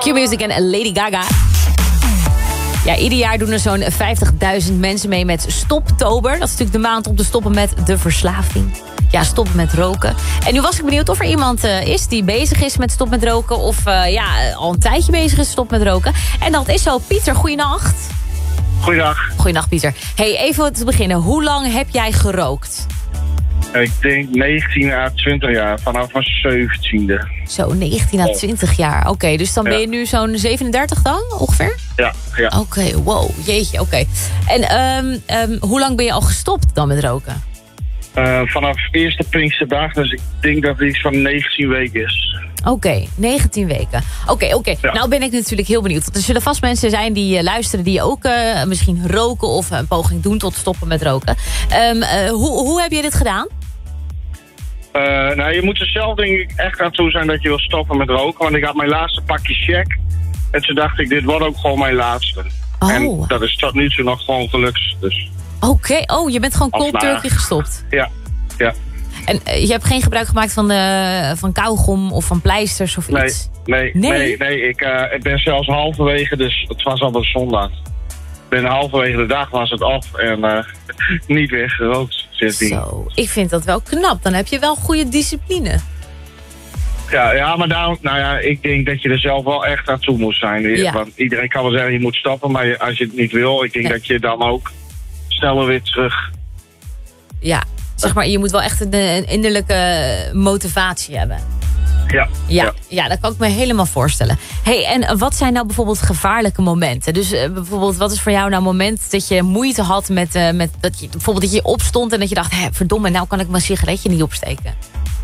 Q-Music en Lady Gaga. Ja, ieder jaar doen er zo'n 50.000 mensen mee met Stoptober. Dat is natuurlijk de maand om te stoppen met de verslaving. Ja, stoppen met roken. En nu was ik benieuwd of er iemand is die bezig is met stop met roken. Of al een tijdje bezig is stop met roken. En dat is zo. Pieter, goeienacht. Goeiedag. Goeienacht, Pieter. Hey, even te beginnen. Hoe lang heb jij gerookt? Ik denk 19 à 20 jaar, vanaf mijn 17e. Zo, 19 à 20 jaar. Oké, dus dan ben je nu zo'n 37 dan, ongeveer? Ja. Oké, wow, jeetje, oké. En hoe lang ben je al gestopt dan met roken? Vanaf eerste Pinksterdag, dus ik denk dat het iets van 19 weken is. Oké, 19 weken. Oké. Ja. Nou ben ik natuurlijk heel benieuwd. Want er zullen vast mensen zijn die luisteren die ook misschien roken of een poging doen tot stoppen met roken. Hoe heb je dit gedaan? Je moet er zelf denk ik echt aan toe zijn dat je wil stoppen met roken. Want ik had mijn laatste pakje check. En toen dacht ik, dit wordt ook gewoon mijn laatste. Oh. En dat is tot nu toe nog gewoon gelukt. Dus. Oké, je bent gewoon cold turkey gestopt. Ja. En je hebt geen gebruik gemaakt van kauwgom of van pleisters of iets? Nee. Ik ben zelfs halverwege, dus het was al een zondag. Halverwege de dag was het af en niet weer gerookt. Zo, ik vind dat wel knap. Dan heb je wel goede discipline. Ja, maar daarom, ik denk dat je er zelf wel echt aan toe moet zijn. Ja. Want iedereen kan wel zeggen, je moet stoppen, maar als je het niet wil, ik denk dat je dan ook sneller weer terug. Ja, zeg maar, je moet wel echt een innerlijke motivatie hebben. Ja, dat kan ik me helemaal voorstellen. Hey, en wat zijn nou bijvoorbeeld gevaarlijke momenten? Dus bijvoorbeeld, wat is voor jou nou een moment dat je moeite had met bijvoorbeeld dat je opstond en dat je dacht, verdomme, nou kan ik mijn sigaretje niet opsteken?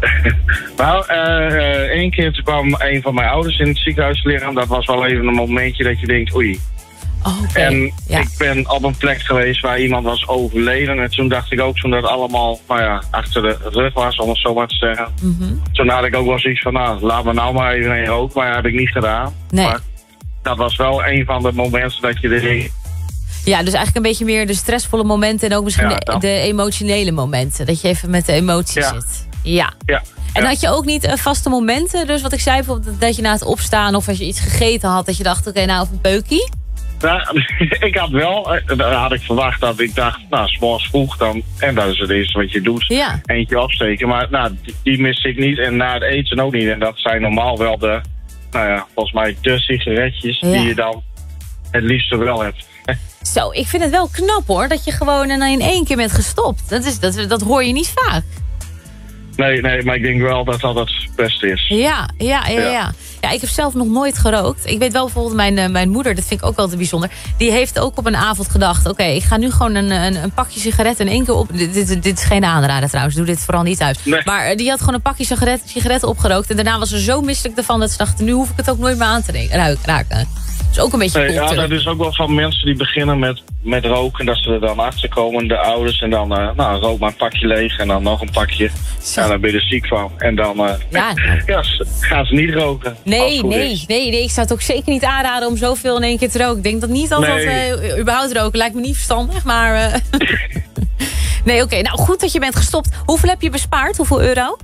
Eén keer toen kwam een van mijn ouders in het ziekenhuis liggen. Dat was wel even een momentje dat je denkt, oei. Okay. En ja. ik ben op een plek geweest waar iemand was overleden. En toen dacht ik ook, toen dat allemaal achter de rug was, om het zo maar te zeggen. Mm-hmm. Toen had ik ook wel zoiets van, laat me nou maar even een roken. Maar dat heb ik niet gedaan. Nee. Maar dat was wel een van de momenten dat je erin. Ja, dus eigenlijk een beetje meer de stressvolle momenten en ook misschien de emotionele momenten. Dat je even met de emoties zit. Ja. En had je ook niet vaste momenten? Dus wat ik zei bijvoorbeeld, dat je na het opstaan of als je iets gegeten had, dat je dacht, oké, nou, of een beukie? Nou, ik had wel, dat had ik verwacht dat ik dacht, 's morgens vroeg dan, en dat is het eerste wat je doet, eentje opsteken. Maar die miste ik niet en na het eten ook niet. En dat zijn normaal wel de, volgens mij de sigaretjes die je dan het liefste wel hebt. Zo, ik vind het wel knap hoor, dat je gewoon in één keer bent gestopt. Dat hoor je niet vaak. Nee, maar ik denk wel dat dat het beste is. Ja. Ja, ik heb zelf nog nooit gerookt. Ik weet wel bijvoorbeeld mijn moeder, dat vind ik ook wel te bijzonder. Die heeft ook op een avond gedacht, oké, ik ga nu gewoon een pakje sigaretten in één keer op. Dit is geen aanrader trouwens, doe dit vooral niet thuis. Nee. Maar die had gewoon een pakje sigaretten opgerookt. En daarna was ze zo misselijk ervan dat ze dacht, nu hoef ik het ook nooit meer aan te raken. Dat is ook een beetje cool. Dat is ook wel van mensen die beginnen met roken. Dat ze er dan achter komen, de ouders. En dan rook maar een pakje leeg. En dan nog een pakje. Ja, dan ben je er ziek van. En dan gaan ze niet roken. Nee. Ik zou het ook zeker niet aanraden om zoveel in één keer te roken. Ik denk dat niet altijd überhaupt roken lijkt me niet verstandig. Maar nee, oké. Nou, goed dat je bent gestopt. Hoeveel heb je bespaard? Hoeveel euro?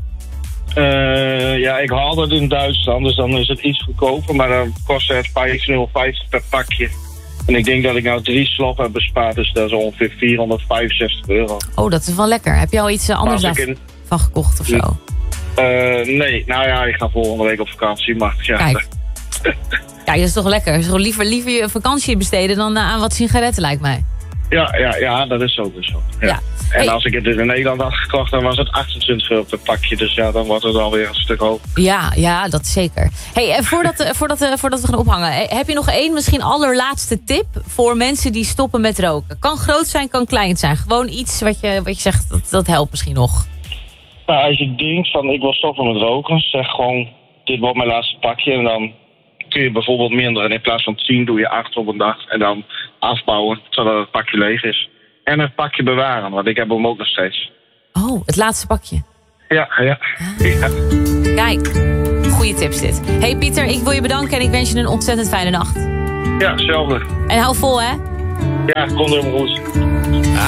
Ik haal dat in Duitsland, dus dan is het iets goedkoper. Maar dan kost het 5,50 per pakje. En ik denk dat ik nou 3 sloppen heb bespaard, dus dat is ongeveer €465. Oh, dat is wel lekker. Heb je al iets anders van gekocht of zo? Nee, ik ga volgende week op vakantie, maar Kijk, dat is toch lekker. Dus liever je vakantie besteden dan aan wat sigaretten, lijkt mij. Ja, dat is ook zo. Ja. En als ik het in Nederland had gekocht, dan was het €28 per pakje. Dus dan wordt het alweer een stuk hoger. Ja, dat zeker. Hey, en voordat we gaan ophangen, heb je nog één misschien allerlaatste tip voor mensen die stoppen met roken? Kan groot zijn, kan klein zijn. Gewoon iets wat je zegt, dat helpt misschien nog. Nou, als je denkt van ik wil stoppen met roken, zeg gewoon dit wordt mijn laatste pakje. En dan kun je bijvoorbeeld minder. En in plaats van 10 doe je 8 op een dag. En dan afbouwen, zodat het pakje leeg is. En het pakje bewaren, want ik heb hem ook nog steeds. Oh, het laatste pakje. Ja. Kijk, goede tips dit. Hey Pieter, ik wil je bedanken en ik wens je een ontzettend fijne nacht. Ja, hetzelfde. En hou vol, hè? Ja, komt helemaal goed.